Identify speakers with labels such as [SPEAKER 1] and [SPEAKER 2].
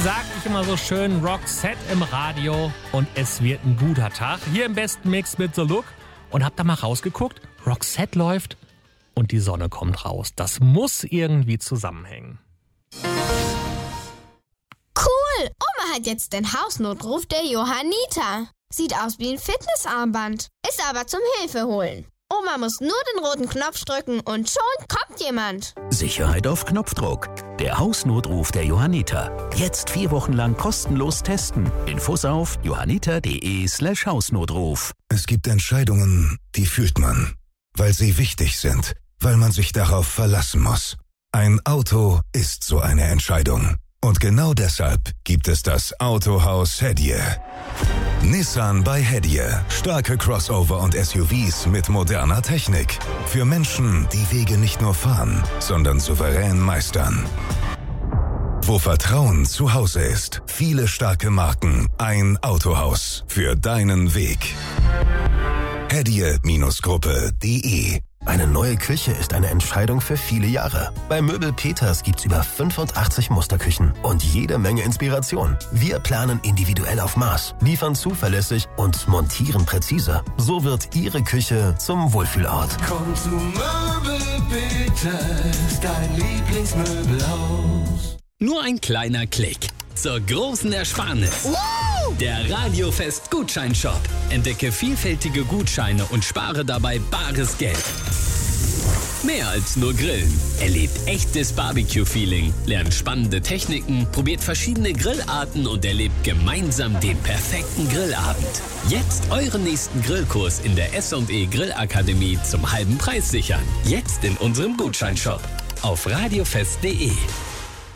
[SPEAKER 1] sag ich immer so schön, Roxette im Radio und es wird ein guter Tag. Hier im besten Mix mit The Look. Und hab da mal rausgeguckt, Roxette läuft und die Sonne kommt raus. Das muss irgendwie zusammenhängen.
[SPEAKER 2] Cool, Oma hat jetzt den Hausnotruf der Johanniter. Sieht aus wie ein Fitnessarmband, ist aber zum Hilfeholen. Oma muss nur den roten Knopf drücken und schon kommt jemand.
[SPEAKER 3] Sicherheit auf Knopfdruck. Der Hausnotruf der Johanniter. Jetzt 4 Wochen lang kostenlos testen. Infos auf johanniter.de/Hausnotruf.
[SPEAKER 4] Es gibt Entscheidungen, die fühlt man, weil sie wichtig sind, weil man sich darauf verlassen muss. Ein Auto ist so eine Entscheidung. Und genau deshalb gibt es das Autohaus Hedje. Nissan bei Hedje. Starke Crossover und SUVs mit moderner Technik. Für Menschen, die Wege nicht nur fahren, sondern souverän meistern. Wo Vertrauen zu Hause ist. Viele starke Marken. Ein Autohaus für deinen Weg. Hedje-Gruppe.de.
[SPEAKER 5] Eine neue Küche ist eine Entscheidung für viele Jahre. Bei Möbel Peters gibt's über 85 Musterküchen und jede Menge Inspiration. Wir planen individuell auf Maß, liefern zuverlässig und montieren präzise. So wird Ihre Küche zum Wohlfühlort.
[SPEAKER 6] Komm zu Möbel Peters, dein Lieblingsmöbelhaus.
[SPEAKER 7] Nur ein kleiner Klick zur großen Ersparnis. Der Radiofest Gutscheinshop. Entdecke vielfältige Gutscheine und spare dabei bares Geld. Mehr als nur Grillen. Erlebt echtes Barbecue-Feeling, lernt spannende Techniken, probiert verschiedene Grillarten und erlebt gemeinsam den perfekten Grillabend. Jetzt euren nächsten Grillkurs in der S&E Grillakademie zum halben Preis sichern. Jetzt in unserem Gutscheinshop auf radiofest.de.